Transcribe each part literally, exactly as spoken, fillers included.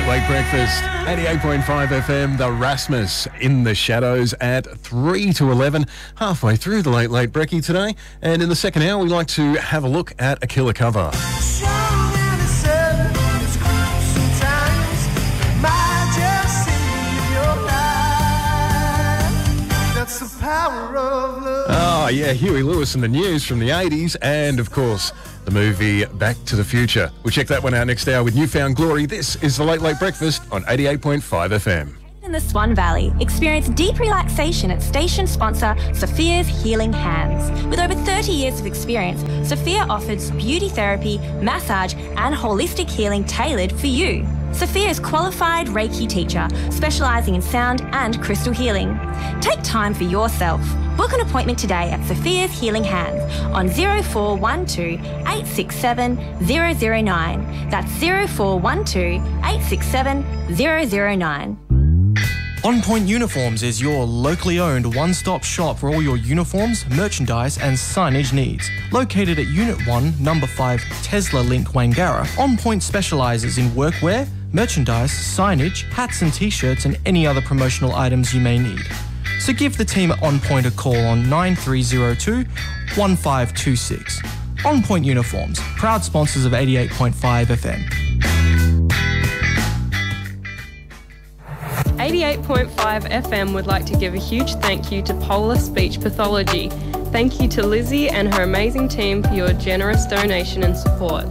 Late Late Breakfast, eighty-eight point five F M, the Rasmus in the Shadows at three to eleven, halfway through the Late Late Brekkie today. And in the second hour, we like to have a look at a killer cover. Oh, yeah, Huey Lewis and the News from the eighties, and, of course, the movie Back to the Future. We'll check that one out next hour with Newfound Glory. This is the Late Late Breakfast on eighty-eight point five F M. In the Swan Valley, experience deep relaxation at station sponsor Sophia's Healing Hands. With over thirty years of experience, Sophia offers beauty therapy, massage and holistic healing tailored for you. Sophia's qualified Reiki teacher, specialising in sound and crystal healing. Take time for yourself. Book an appointment today at Sophia's Healing Hands on zero four one two, eight six seven, zero zero nine. That's zero four one two, eight six seven, zero zero nine. On Point Uniforms is your locally owned one-stop shop for all your uniforms, merchandise and signage needs. Located at Unit one, Number five, Tesla Link, Wangara, On Point specialises in workwear, merchandise, signage, hats and t-shirts and any other promotional items you may need. So give the team at On Point a call on nine three zero two, one five two six. On Point Uniforms, proud sponsors of eighty-eight point five F M. eighty-eight point five F M would like to give a huge thank you to Polar Speech Pathology. Thank you to Lizzie and her amazing team for your generous donation and support.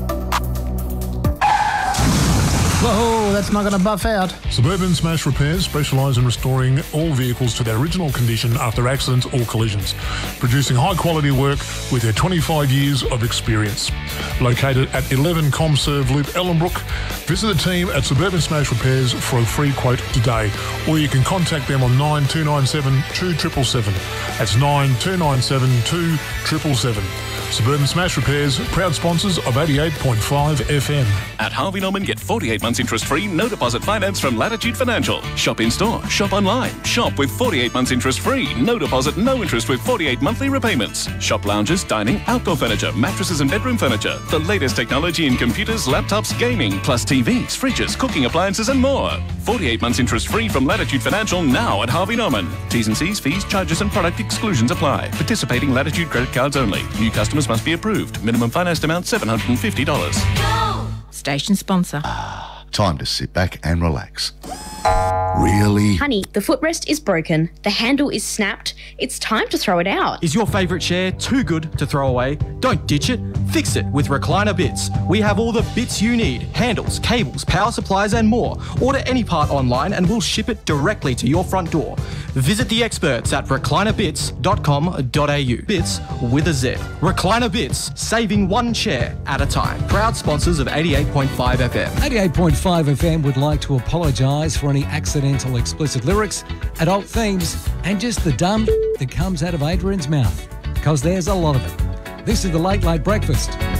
Whoa, that's not going to buff out. Suburban Smash Repairs specialise in restoring all vehicles to their original condition after accidents or collisions, producing high-quality work with their twenty-five years of experience. Located at eleven Comserve Loop, Ellenbrook, visit the team at Suburban Smash Repairs for a free quote today, or you can contact them on nine two nine seven, two seven seven seven. That's nine two nine seven, two seven seven seven. Suburban Smash Repairs, proud sponsors of eighty-eight point five F M. At Harvey Norman, get forty-eight months interest-free, no deposit finance from Latitude Financial. Shop in-store, shop online. Shop with forty-eight months interest-free, no deposit, no interest with forty-eight monthly repayments. Shop lounges, dining, outdoor furniture, mattresses and bedroom furniture. The latest technology in computers, laptops, gaming, plus T Vs, fridges, cooking appliances and more. forty-eight months interest-free from Latitude Financial now at Harvey Norman. T's and C's, fees, charges and product exclusions apply. Participating Latitude credit cards only. New customers must be approved. Minimum financed amount seven hundred fifty dollars. Go! Station sponsor. Time to sit back and relax. Really? Honey, the footrest is broken. The handle is snapped. It's time to throw it out. Is your favourite chair too good to throw away? Don't ditch it. Fix it with Recliner Bits. We have all the bits you need. Handles, cables, power supplies and more. Order any part online and we'll ship it directly to your front door. Visit the experts at recliner bits dot com dot a u. Bits with a Z. Recliner Bits, saving one chair at a time. Proud sponsors of eighty-eight point five F M. eighty-eight point five F M would like to apologise for any accidental explicit lyrics, adult themes, and just the dumb that comes out of Adrian's mouth, because there's a lot of it. This is the Late Late Breakfast.